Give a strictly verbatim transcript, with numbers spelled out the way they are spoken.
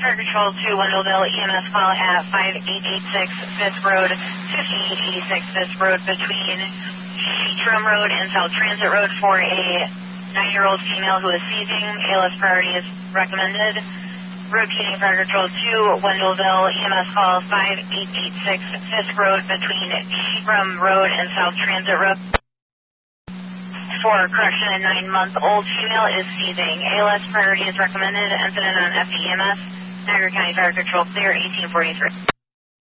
Fire Control to Wendellville, E M S call at five eight eight six fifth Road, fifty-eight eighty-six fifth Road between Sheetram Road and South Transit Road for a nine-year-old female who is seizing. A L S priority is recommended. Repeating Fire Control to Wendellville, E M S call five eight eight six fifth Road between Sheetram Road and South Transit Road. For correction, a nine-month-old female is seizing. A L S priority is recommended. Incident on F E M S. Niagara County Fire Control clear, eighteen forty-three.